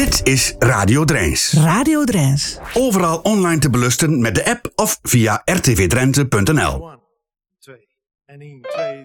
Dit is Radio Drijns. Radio Drijns. Overal online te beluisteren met de app of via rtvdrenthe.nl. 1, 2 en 1, 2, 3.